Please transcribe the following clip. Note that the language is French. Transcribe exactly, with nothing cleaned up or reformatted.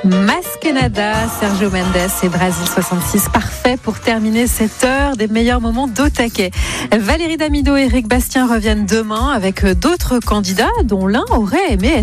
Masquenada, Sergio Mendes et Brasil soixante-six, parfait pour terminer cette heure des meilleurs moments d'au taquet. Valérie Damido et Eric Bastien reviennent demain avec d'autres candidats dont l'un aurait aimé être